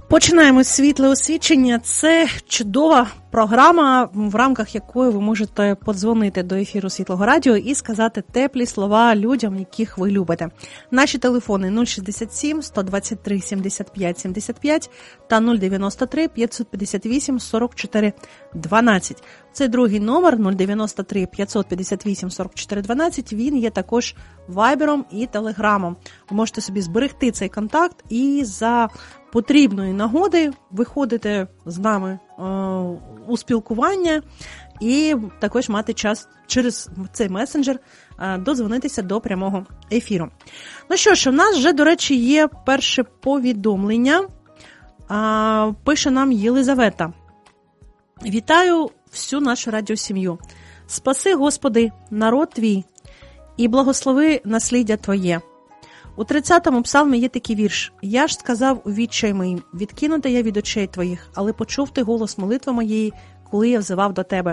Починаємо світле освічення. Це чудова програма, в рамках якої ви можете подзвонити до ефіру Світлого Радіо і сказати теплі слова людям, яких ви любите. Наші телефони 067 123 75 75 та 093 558 44 12. Це другий номер 093 558 44 12. Він є також вайбером і телеграмом. Ви можете собі зберегти цей контакт і за потрібної нагоди виходите з нами у спілкування і також мати час через цей месенджер додзвонитися до прямого ефіру. Ну що ж, у нас вже, до речі, є перше повідомлення. Пише нам Єлизавета. Вітаю всю нашу радіосім'ю. Спаси, Господи, народ Твій і благослови насліддя Твоє. У 30-му псалмі є такий вірш. «Я ж сказав у відчай моїм, відкинута я від очей твоїх, але почув ти голос молитви моєї, коли я взивав до тебе».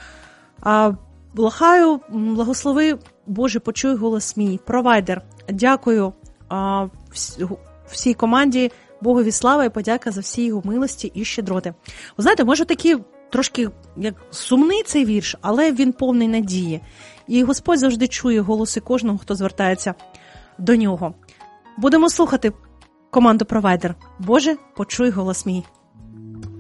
Благаю, благослови, Боже, почуй голос мій. Провайдер, дякую всій команді, Богові слава і подяка за всі його милості і щедроти. Ви знаєте, може такий трошки як сумний цей вірш, але він повний надії. І Господь завжди чує голоси кожного, хто звертається до нього. Будемо слухати команду «Провайдер». Боже, почуй голос мій.